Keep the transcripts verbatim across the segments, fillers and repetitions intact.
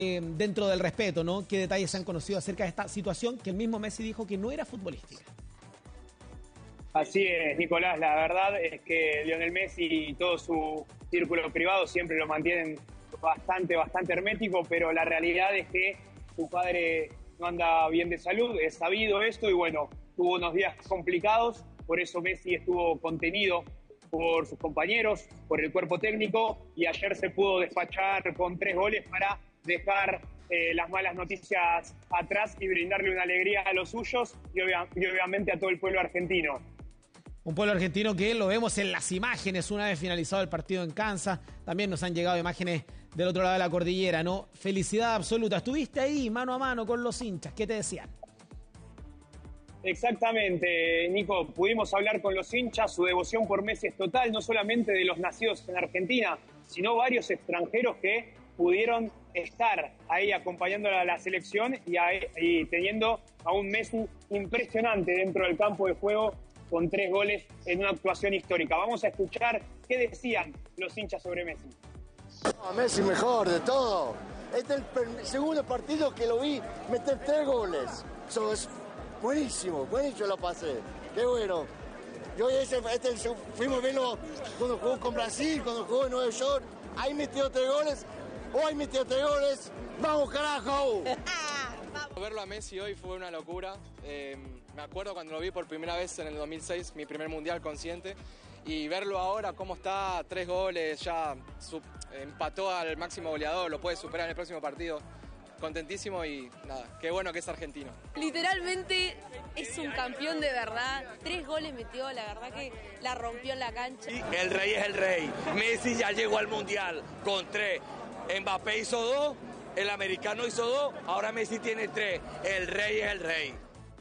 eh, dentro del respeto, ¿no? ¿Qué detalles se han conocido acerca de esta situación que el mismo Messi dijo que no era futbolística? Así es, Nicolás, la verdad es que Lionel Messi y todo su círculo privado siempre lo mantienen bastante, bastante hermético, pero la realidad es que su padre no anda bien de salud, es sabido esto, y bueno, tuvo unos días complicados, por eso Messi estuvo contenido por sus compañeros, por el cuerpo técnico, y ayer se pudo despachar con tres goles para dejar eh, las malas noticias atrás y brindarle una alegría a los suyos y, obvia- y obviamente a todo el pueblo argentino. Un pueblo argentino que lo vemos en las imágenes una vez finalizado el partido en Kansas. También nos han llegado imágenes del otro lado de la cordillera, ¿no? Felicidad absoluta. Estuviste ahí mano a mano con los hinchas. ¿Qué te decían? Exactamente, Nico. Pudimos hablar con los hinchas. Su devoción por Messi es total, no solamente de los nacidos en Argentina, sino varios extranjeros que pudieron estar ahí acompañando a la selección y, a, y teniendo a un Messi impresionante dentro del campo de juego, con tres goles en una actuación histórica. Vamos a escuchar qué decían los hinchas sobre Messi. No, Messi mejor de todo. Este es el segundo partido que lo vi meter tres goles. Eso es buenísimo, buenísimo lo pasé. Qué bueno. Yo ese, este, fuimos a verlo cuando jugó con Brasil, cuando jugó en Nueva York. Ahí metió tres goles. Hoy metió tres goles. ¡Vamos, carajo! Verlo a Messi hoy fue una locura. Eh, me acuerdo cuando lo vi por primera vez en el dos mil seis, mi primer mundial consciente, y verlo ahora cómo está, tres goles, ya sub, empató al máximo goleador, lo puede superar en el próximo partido. Contentísimo y nada, qué bueno que es argentino. Literalmente es un campeón de verdad, tres goles metió, la verdad que la rompió en la cancha. El rey es el rey, Messi ya llegó al mundial con tres, Mbappé hizo dos, el americano hizo dos, ahora Messi tiene tres. El rey es el rey.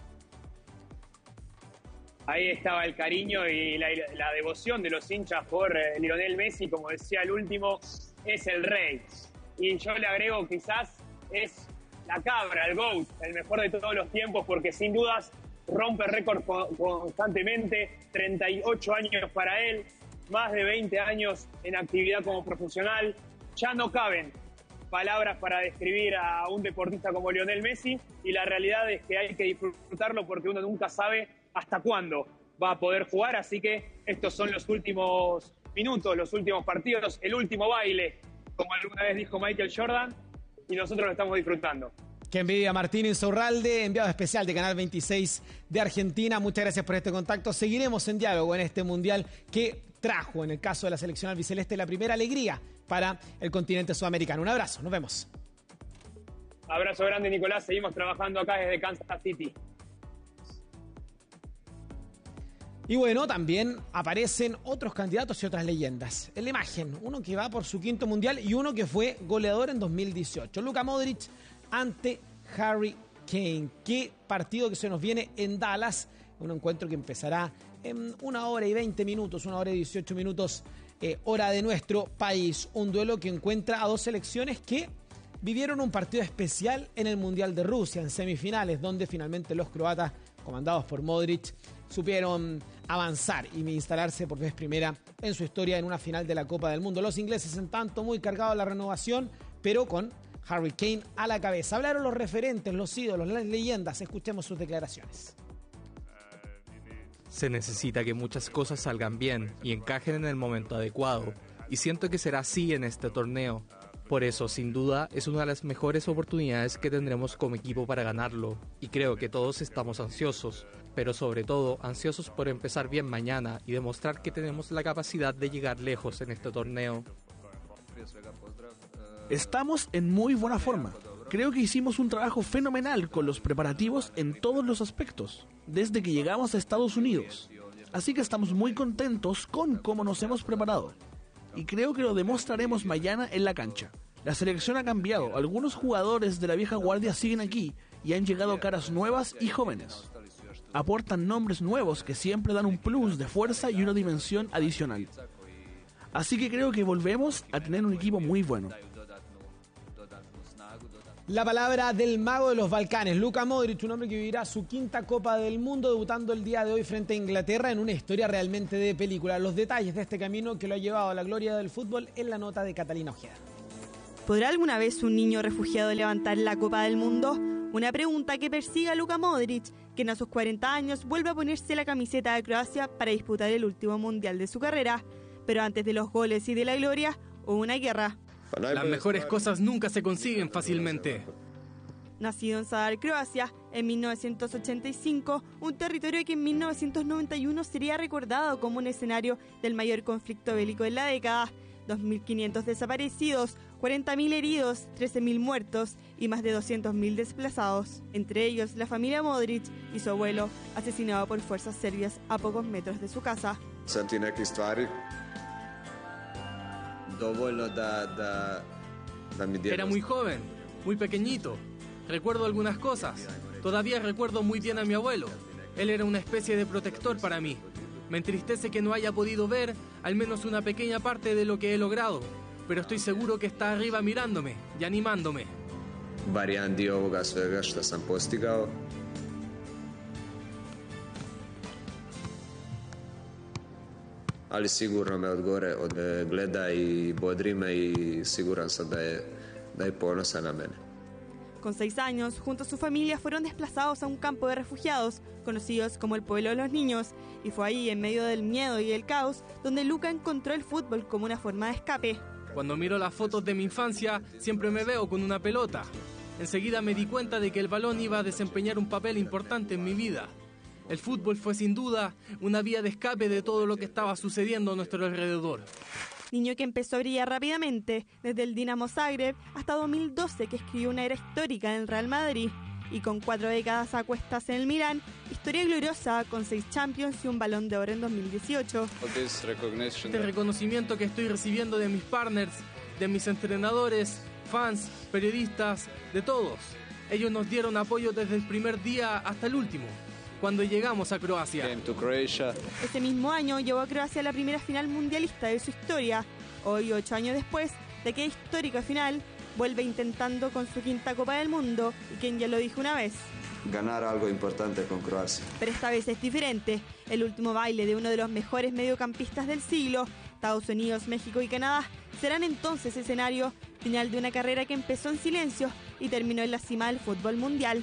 Ahí estaba el cariño y la, la devoción de los hinchas por eh, Lionel Messi. Como decía el último, es el rey. Y yo le agrego, quizás es la cabra, el GOAT, el mejor de todos los tiempos, porque sin dudas rompe récord constantemente. treinta y ocho años para él, más de veinte años en actividad como profesional. Ya no caben palabras para describir a un deportista como Lionel Messi, y la realidad es que hay que disfrutarlo porque uno nunca sabe hasta cuándo va a poder jugar, así que estos son los últimos minutos, los últimos partidos, el último baile, como alguna vez dijo Michael Jordan, y nosotros lo estamos disfrutando. Qué envidia, Martín Insaurralde, enviado especial de Canal veintiséis de Argentina. Muchas gracias por este contacto. Seguiremos en diálogo en este mundial que trajo, en el caso de la selección albiceleste, la primera alegría para el continente sudamericano. Un abrazo, nos vemos. Abrazo grande, Nicolás. Seguimos trabajando acá desde Kansas City. Y bueno, también aparecen otros candidatos y otras leyendas. En la imagen, uno que va por su quinto mundial y uno que fue goleador en dos mil dieciocho. Luka Modric ante Harry Kane. Qué partido que se nos viene en Dallas. Un encuentro que empezará en una hora y veinte minutos, una hora y dieciocho minutos, eh, hora de nuestro país. Un duelo que encuentra a dos selecciones que vivieron un partido especial en el Mundial de Rusia, en semifinales, donde finalmente los croatas, comandados por Modric, supieron avanzar y instalarse por vez primera en su historia en una final de la Copa del Mundo. Los ingleses, en tanto, muy cargados a la renovación, pero con Harry Kane a la cabeza. Hablaron los referentes, los ídolos, las leyendas. Escuchemos sus declaraciones. Se necesita que muchas cosas salgan bien y encajen en el momento adecuado, y siento que será así en este torneo. Por eso, sin duda, es una de las mejores oportunidades que tendremos como equipo para ganarlo, y creo que todos estamos ansiosos, pero sobre todo ansiosos por empezar bien mañana y demostrar que tenemos la capacidad de llegar lejos en este torneo. Estamos en muy buena forma. Creo que hicimos un trabajo fenomenal con los preparativos en todos los aspectos, desde que llegamos a Estados Unidos. Así que estamos muy contentos con cómo nos hemos preparado. Y creo que lo demostraremos mañana en la cancha. La selección ha cambiado, algunos jugadores de la vieja guardia siguen aquí y han llegado caras nuevas y jóvenes. Aportan nombres nuevos que siempre dan un plus de fuerza y una dimensión adicional. Así que creo que volvemos a tener un equipo muy bueno. La palabra del mago de los Balcanes, Luka Modric, un hombre que vivirá su quinta Copa del Mundo, debutando el día de hoy frente a Inglaterra en una historia realmente de película. Los detalles de este camino que lo ha llevado a la gloria del fútbol en la nota de Catalina Ojeda. ¿Podrá alguna vez un niño refugiado levantar la Copa del Mundo? Una pregunta que persigue a Luka Modric, quien a sus cuarenta años vuelve a ponerse la camiseta de Croacia para disputar el último mundial de su carrera. Pero antes de los goles y de la gloria, hubo una guerra. Las mejores cosas nunca se consiguen fácilmente. Nacido en Zadar, Croacia, en mil novecientos ochenta y cinco, un territorio que en mil novecientos noventa y uno sería recordado como un escenario del mayor conflicto bélico de la década. dos mil quinientos desaparecidos, cuarenta mil heridos, trece mil muertos y más de doscientos mil desplazados. Entre ellos, la familia Modric y su abuelo, asesinado por fuerzas serbias a pocos metros de su casa. Era muy joven, muy pequeñito. Recuerdo algunas cosas. Todavía recuerdo muy bien a mi abuelo. Él era una especie de protector para mí. Me entristece que no haya podido ver al menos una pequeña parte de lo que he logrado, pero estoy seguro que está arriba mirándome y animándome. Bar dio ovoga svega što sam postigao. Ali sigurno me od gore od gleda i bodri me i siguran sam da je, da je ponosan na mene. Con seis años, junto a su familia, fueron desplazados a un campo de refugiados, conocidos como el Pueblo de los Niños, y fue ahí, en medio del miedo y el caos, donde Luka encontró el fútbol como una forma de escape. Cuando miro las fotos de mi infancia, siempre me veo con una pelota. Enseguida me di cuenta de que el balón iba a desempeñar un papel importante en mi vida. El fútbol fue sin duda una vía de escape de todo lo que estaba sucediendo a nuestro alrededor. Niño que empezó a brillar rápidamente, desde el Dinamo Zagreb hasta dos mil doce, que escribió una era histórica en el Real Madrid, y con cuatro décadas a cuestas en el Milán, historia gloriosa con seis Champions y un Balón de Oro en dos mil dieciocho. Este reconocimiento que estoy recibiendo de mis partners, de mis entrenadores, fans, periodistas, de todos. Ellos nos dieron apoyo desde el primer día hasta el último, cuando llegamos a Croacia. Ese mismo año llevó a Croacia a la primera final mundialista de su historia. Hoy, ocho años después de aquella histórica final, vuelve intentando con su quinta Copa del Mundo, y quien ya lo dijo una vez: ganar algo importante con Croacia. Pero esta vez es diferente. El último baile de uno de los mejores mediocampistas del siglo, Estados Unidos, México y Canadá, serán entonces escenario, señal de una carrera que empezó en silencio y terminó en la cima del fútbol mundial.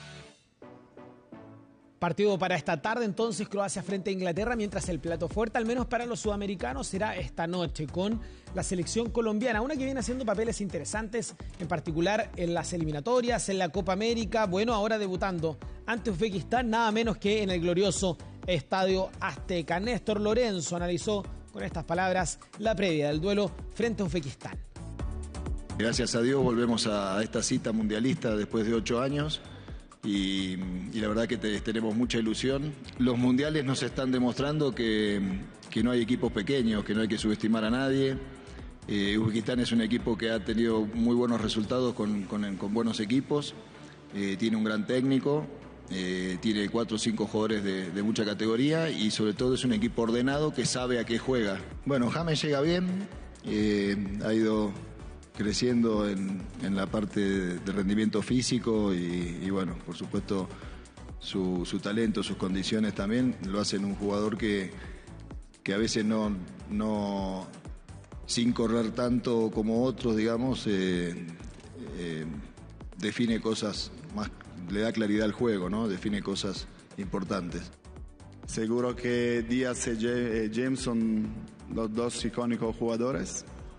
Partido para esta tarde, entonces, Croacia frente a Inglaterra, mientras el plato fuerte, al menos para los sudamericanos, será esta noche con la selección colombiana, una que viene haciendo papeles interesantes, en particular en las eliminatorias, en la Copa América, bueno, ahora debutando ante Uzbekistán, nada menos que en el glorioso Estadio Azteca. Néstor Lorenzo analizó con estas palabras la previa del duelo frente a Uzbekistán. Gracias a Dios volvemos a esta cita mundialista después de ocho años. Y, y la verdad que te, tenemos mucha ilusión. Los mundiales nos están demostrando que, que no hay equipos pequeños, que no hay que subestimar a nadie. Eh, Uzbekistán es un equipo que ha tenido muy buenos resultados con, con, con buenos equipos, eh, tiene un gran técnico, eh, tiene cuatro o cinco jugadores de, de mucha categoría y sobre todo es un equipo ordenado que sabe a qué juega. Bueno, James llega bien, eh, ha ido creciendo en, en la parte de, de rendimiento físico y, y bueno, por supuesto su, su talento, sus condiciones también lo hacen un jugador que, que a veces no, no sin correr tanto como otros, digamos, eh, eh, define cosas más, le da claridad al juego, ¿no? Define cosas importantes. Seguro que Díaz y James son los dos icónicos jugadores.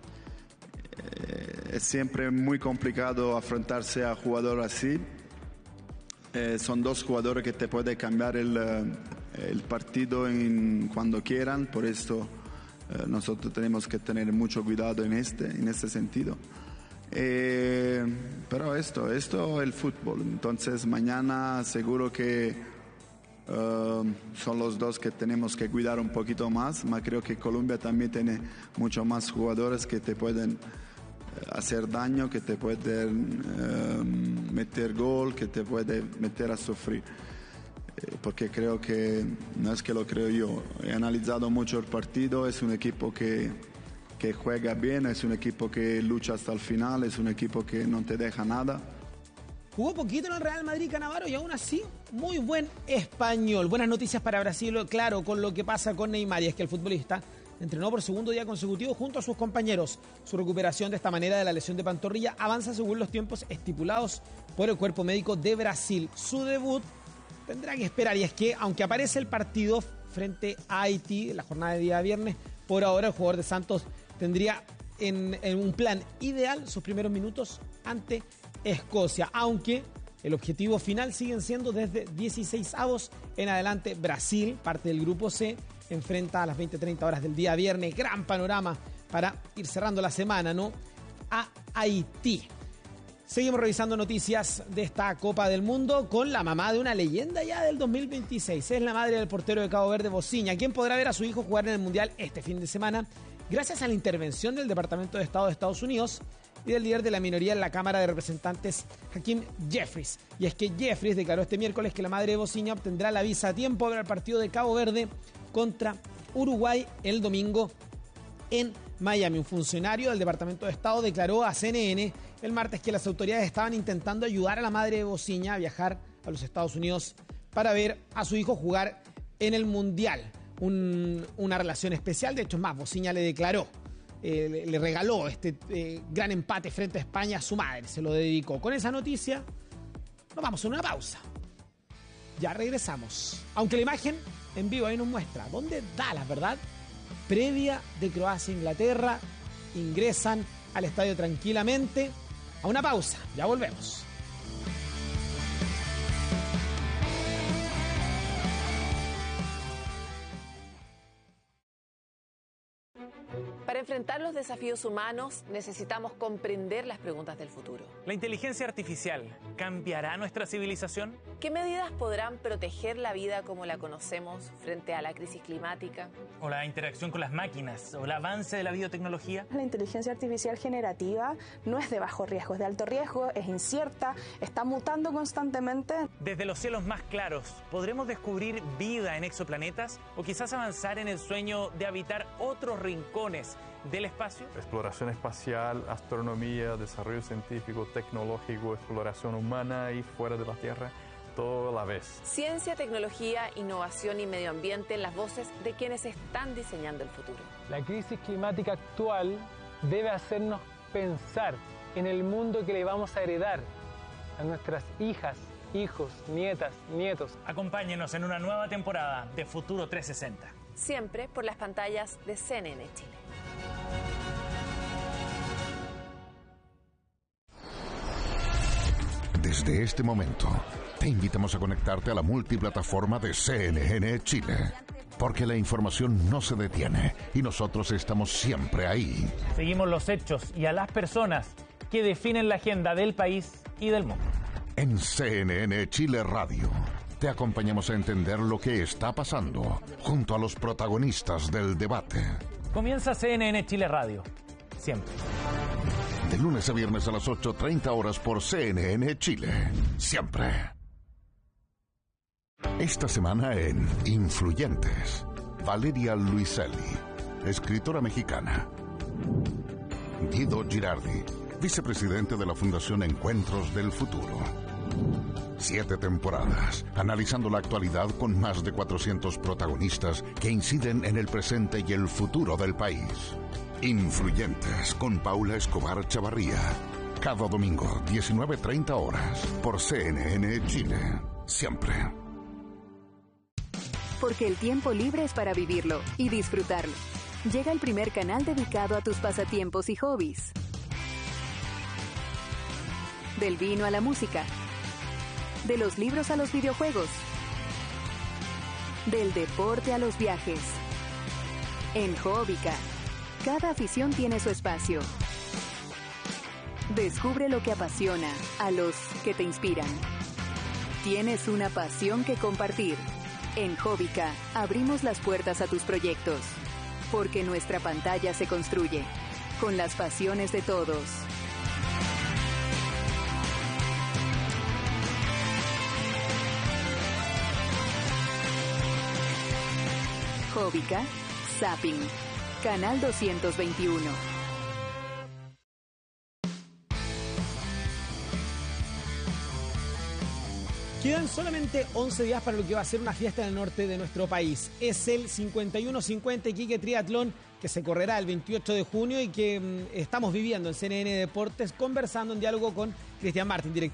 Es siempre muy complicado afrontarse a jugadores así. Eh, son dos jugadores que te pueden cambiar el, el partido en, cuando quieran, por esto eh, nosotros tenemos que tener mucho cuidado en este, en este sentido. Eh, pero esto, esto es el fútbol. Entonces mañana seguro que uh, son los dos que tenemos que cuidar un poquito más, pero creo que Colombia también tiene mucho más jugadores que te pueden hacer daño, que te pueden uh, meter gol, que te pueden meter a sufrir. Eh, porque creo que, no es que lo creo yo, he analizado mucho el partido, es un equipo que, que juega bien, es un equipo que lucha hasta el final, es un equipo que no te deja nada. Jugó poquito en el Real Madrid Cannavaro y aún así muy buen español. Buenas noticias para Brasil, claro, con lo que pasa con Neymar, y es que el futbolista entrenó por segundo día consecutivo junto a sus compañeros. Su recuperación de esta manera de la lesión de pantorrilla avanza según los tiempos estipulados por el cuerpo médico de Brasil. Su debut tendrá que esperar, y es que aunque aparece el partido frente a Haití en la jornada de día viernes, por ahora el jugador de Santos tendría en, en un plan ideal sus primeros minutos ante Escocia, aunque el objetivo final siguen siendo desde dieciseisavos en adelante. Brasil, parte del grupo C, enfrenta a las veinte treinta horas del día viernes, gran panorama para ir cerrando la semana, ¿no?, a Haití. Seguimos revisando noticias de esta Copa del Mundo con la mamá de una leyenda ya del dos mil veintiséis. Es la madre del portero de Cabo Verde, Bociña, quien podrá ver a su hijo jugar en el Mundial este fin de semana gracias a la intervención del Departamento de Estado de Estados Unidos y del líder de la minoría en la Cámara de Representantes, Hakeem Jeffries. Y es que Jeffries declaró este miércoles que la madre de Bociña obtendrá la visa a tiempo para el partido de Cabo Verde contra Uruguay el domingo en Miami. Un funcionario del Departamento de Estado declaró a C N N el martes que las autoridades estaban intentando ayudar a la madre de Bociña a viajar a los Estados Unidos para ver a su hijo jugar en el Mundial. Un, una relación especial, de hecho, más, Bociña le declaró, eh, le, le regaló este eh, gran empate frente a España a su madre, se lo dedicó. Con esa noticia nos vamos a una pausa. Ya regresamos. Aunque la imagen en vivo ahí nos muestra dónde Dallas, ¿verdad? Previa de Croacia-Inglaterra, ingresan al estadio tranquilamente. A una pausa, ya volvemos. Para enfrentar los desafíos humanos necesitamos comprender las preguntas del futuro. ¿La inteligencia artificial cambiará nuestra civilización? ¿Qué medidas podrán proteger la vida como la conocemos frente a la crisis climática? ¿O la interacción con las máquinas? ¿O el avance de la biotecnología? La inteligencia artificial generativa no es de bajo riesgo, es de alto riesgo, es incierta, está mutando constantemente. Desde los cielos más claros, ¿podremos descubrir vida en exoplanetas? ¿O quizás avanzar en el sueño de habitar otros rincones del espacio? Exploración espacial, astronomía, desarrollo científico, tecnológico, exploración humana y fuera de la Tierra, todo a la vez. Ciencia, tecnología, innovación y medio ambiente en las voces de quienes están diseñando el futuro. La crisis climática actual debe hacernos pensar en el mundo que le vamos a heredar a nuestras hijas, hijos, nietas, nietos. Acompáñenos en una nueva temporada de Futuro trescientos sesenta. Siempre por las pantallas de C N N Chile. Desde este momento, te invitamos a conectarte a la multiplataforma de C N N Chile, porque la información no se detiene y nosotros estamos siempre ahí. Seguimos los hechos y a las personas que definen la agenda del país y del mundo. En C N N Chile Radio, te acompañamos a entender lo que está pasando junto a los protagonistas del debate. Comienza C N N Chile Radio, siempre. De lunes a viernes a las ocho treinta horas por C N N Chile, siempre. Esta semana en Influyentes, Valeria Luiselli, escritora mexicana. Guido Girardi, vicepresidente de la Fundación Encuentros del Futuro. Siete temporadas, analizando la actualidad con más de cuatrocientos protagonistas que inciden en el presente y el futuro del país. Influyentes con Paula Escobar Chavarría. Cada domingo, diecinueve treinta horas, por C N N Chile. Siempre. Porque el tiempo libre es para vivirlo y disfrutarlo. Llega el primer canal dedicado a tus pasatiempos y hobbies. Del vino a la música. De los libros a los videojuegos. Del deporte a los viajes. En Hobbica, cada afición tiene su espacio. Descubre lo que apasiona a los que te inspiran. Tienes una pasión que compartir. En Hobbica abrimos las puertas a tus proyectos. Porque nuestra pantalla se construye con las pasiones de todos. Hobbica, Zapping, Canal doscientos veintiuno. Quedan solamente once días para lo que va a ser una fiesta en el norte de nuestro país. Es el cincuenta y uno cincuenta Iquique Triatlón que se correrá el veintiocho de junio y que mm, estamos viviendo en C N N Deportes, conversando en diálogo con Cristian Martín, director